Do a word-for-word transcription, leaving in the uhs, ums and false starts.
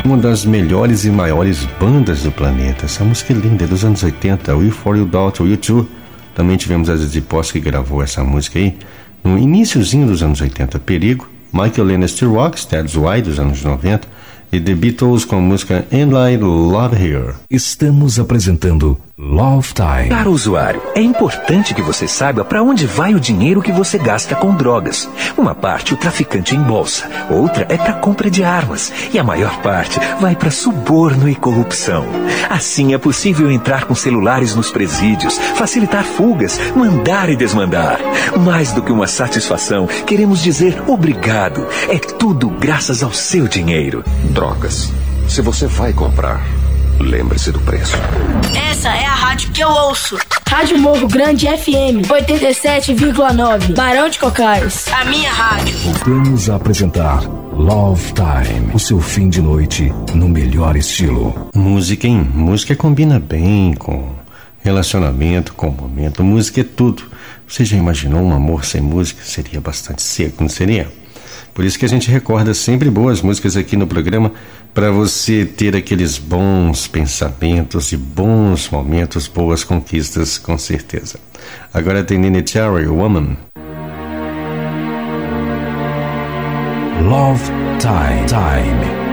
Uma das melhores e maiores bandas do planeta. Essa música é linda, é dos anos oitenta. We For You Doubt, U dois. Também tivemos a Zizi Posse que gravou essa música aí no iniciozinho dos anos oitenta. Perigo. Michael Lennon Still Rocks, That's Why, dos anos noventa. E The Beatles com a música And I Love Her. Estamos apresentando Love Time. Para o usuário, é importante que você saiba para onde vai o dinheiro que você gasta com drogas. Uma parte o traficante embolsa, outra é para compra de armas e a maior parte vai para suborno e corrupção. Assim é possível entrar com celulares nos presídios, facilitar fugas, mandar e desmandar. Mais do que uma satisfação, queremos dizer obrigado. É tudo graças ao seu dinheiro. Drogas. Se você vai comprar, lembre-se do preço. Essa é a rádio que eu ouço. Rádio Morro Grande F M oitenta e sete vírgula nove, Barão de Cocais. A minha rádio. Voltamos a apresentar Love Time, o seu fim de noite no melhor estilo. Música, hein? Música combina bem com relacionamento, com o momento. Música é tudo. Você já imaginou um amor sem música? Seria bastante seco, não seria? Por isso que a gente recorda sempre boas músicas aqui no programa, para você ter aqueles bons pensamentos e bons momentos, boas conquistas, com certeza. Agora tem Nene Cherry, Woman. Love Time. Time.